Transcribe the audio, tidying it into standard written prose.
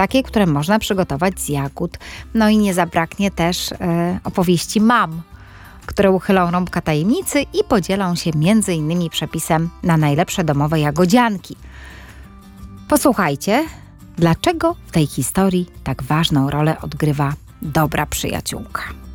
takie, które można przygotować z jagód. No i nie zabraknie też opowieści mam, które uchylą rąbka tajemnicy i podzielą się m.in. przepisem na najlepsze domowe jagodzianki. Posłuchajcie, dlaczego w tej historii tak ważną rolę odgrywa dobra przyjaciółka.